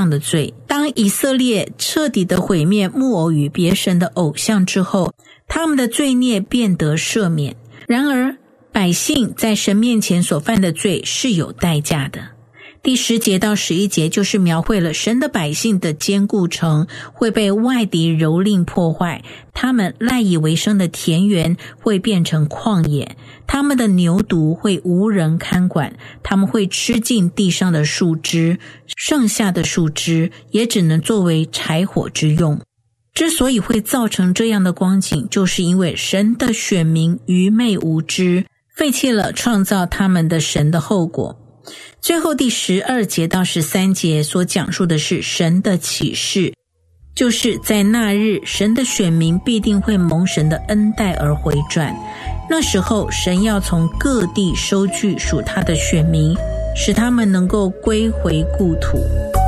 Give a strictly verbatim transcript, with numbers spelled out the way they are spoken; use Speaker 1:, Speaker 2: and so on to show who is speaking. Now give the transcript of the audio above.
Speaker 1: 上的罪。当以色列彻底的毁灭木偶与别神的偶像之后，他们的罪孽便得赦免。然而百姓在神面前所犯的罪是有代价的。第十节到十一节就是描绘了神的百姓的坚固城会被外敌蹂躏破坏，他们赖以为生的田园会变成旷野，他们的牛犊会无人看管，他们会吃尽地上的树枝，剩下的树枝也只能作为柴火之用。之所以会造成这样的光景，就是因为神的选民愚昧无知，废弃了创造他们的神的后果。最后第十二节到十三节所讲述的是神的启示，就是在那日神的选民必定会蒙神的恩待而回转，那时候神要从各地收据属他的选民，使他们能够归回故土。